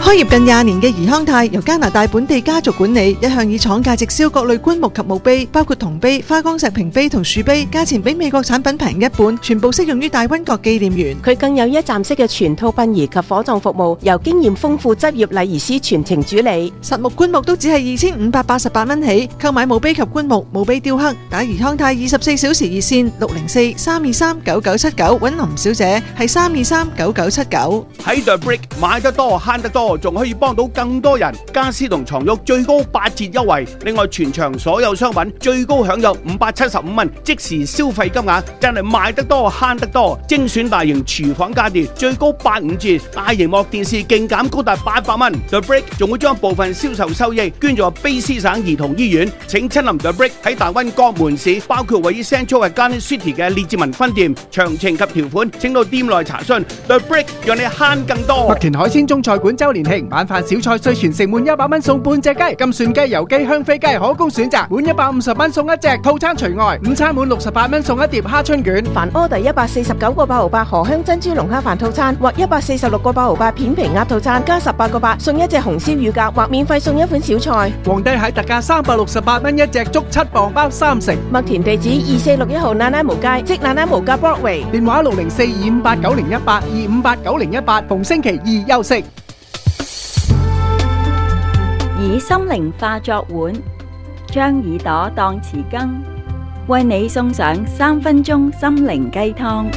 開業近20年嘅怡康泰由加拿大本地家族管理，一向以廠價直銷各類棺木及墓碑，包括銅碑、花崗石屏碑同樹碑，價錢比美國產品平一半，全部適用於大溫國紀念園。 佢更有一站式嘅全套殯儀及火葬服務，由經驗豐富執業禮儀師全程主理。 實木棺木都只係2588蚊起，購買墓碑及棺木、墓碑雕刻，打怡康泰24小時熱線604-323-9979揾林小姐，係323-9979。 喺 The Brick 買得多慳得多，仲可以幫到更多人。家私同床褥最高8折優惠，另外全場所有商品最高享有575蚊即時消費金額，真係買得多慳得多。精選大型廚房家電最高85折，大螢幕電視勁減高達800蚊。The Brick 仲會將部分銷售收益捐助卑詩省兒童醫院。請親臨 The Brick 喺大溫各門市，包括位於 Central Garden City 嘅列治文分店。詳情及條款請到店內查詢。The Brick 讓你慳更多。 麥田海鮮中菜館周年慶，晚飯小菜稅全城滿100蚊送半隻雞，金蒜雞、油雞、香飛雞可供選擇，滿150蚊送一隻，套餐除外。午餐滿68蚊送一碟蝦春卷。 凡 order 149個8毫8河香珍珠龍蝦飯套餐，或146個8毫8片皮鴨套餐，加18個8送一隻紅燒乳鴿，或免費送一款小菜。 皇帝蟹特價368蚊一隻，足7磅包3成。 麥田地址2461號那拉無街，即那拉無街 Broadway。 電話604-258-9018，258-9018，逢星期二休息。 以心靈化作碗，將耳朵當匙羹，為你送上3分鐘心靈雞湯。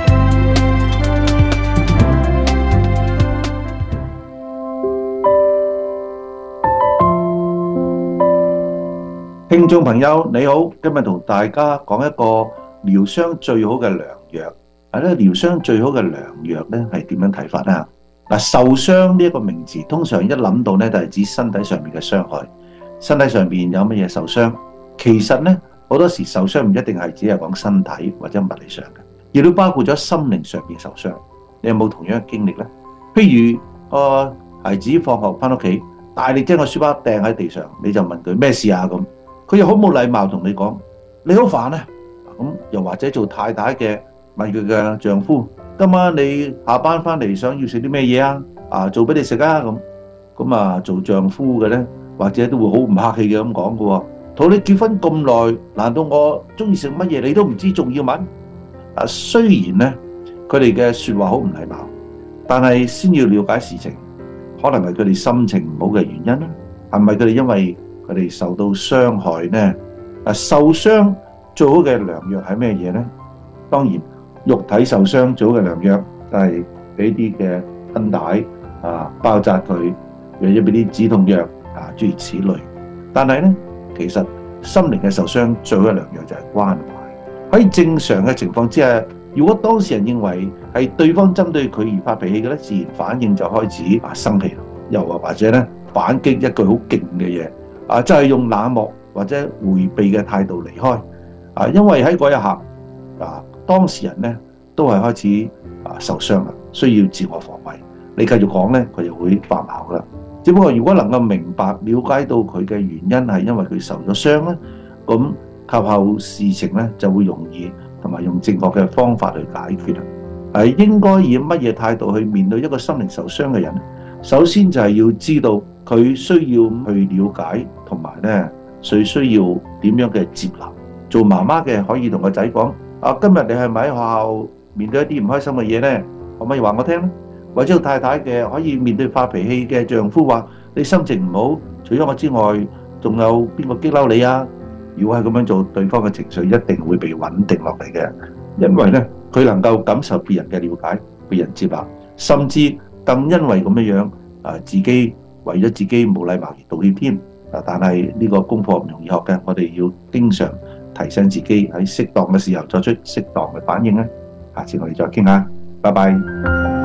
聽眾朋友你好，今日同大家講一個療傷最好嘅良藥。療傷最好嘅良藥咧係點樣睇法呢？受傷呢一個名詞，通常一諗到咧就係指身體上面嘅傷害。身體上面有乜嘢受傷？其實咧好多時受傷唔一定係只係講身體或者物理上嘅，亦都包括咗心靈上面受傷。你有冇同樣嘅經歷呢？譬如孩子放學翻屋企，大力將個書包掟喺地上，你就問佢咩事啊？咁佢又好冇禮貌同你講你好煩啊！咁又或者做太太嘅問佢嘅丈夫，今晚你下班翻嚟想要食啲咩嘢啊？做俾你食啊！咁做丈夫嘅咧，或者都會好唔客氣嘅咁講嘅喎。同你結婚咁耐，難道我中意食乜嘢你都唔知，仲要問？雖然咧佢哋嘅説話好唔禮貌，但係先要了解事情，可能係佢哋心情唔好嘅原因啦。係咪佢哋因為佢哋受到傷害呢？受傷最好嘅良藥係咩嘢呢？當然，肉體受傷最好嘅良藥就係俾啲嘅繃帶包紮佢，或者俾啲止痛藥諸如此類。但係呢，其實心靈嘅受傷最好嘅良藥就係關懷。喺正常嘅情況之下，如果當事人認為係對方針對佢而發脾氣嘅咧，自然反應就開始生氣，又或者咧反擊一句好勁嘅嘢，就係用冷漠或者迴避嘅態度離開。因為喺嗰一刻，當事人咧都係開始受傷啦，需要自我防衛。你繼續講咧，佢就會發矛啦。只不過如果能夠明白了解到佢嘅原因係因為佢受咗傷咧，咁及後事情咧就會容易同埋用正確嘅方法去解決啦。應該以乜嘢態度去面對一個心靈受傷嘅人？首先就係要知道佢需要去了解，同埋咧佢需要點樣嘅接納。做媽媽嘅可以同個仔講：今日你係咪喺學校面對一啲唔開心嘅嘢呢？可唔可以話我聽呢？或者做太太嘅可以面對發脾氣嘅丈夫話：你心情唔好，除咗我之外，仲有邊個激嬲你啊？如果係咁樣做，對方嘅情緒一定會被穩定落嚟嘅，因為呢，佢能夠感受別人嘅了解、別人接納，甚至更因為咁樣自己為咗自己冇禮貌而道歉添。但係呢個功課唔容易學嘅，我哋要經常提醒自己喺適當嘅時候作出適當嘅反應咧。下次我哋再傾下，拜拜。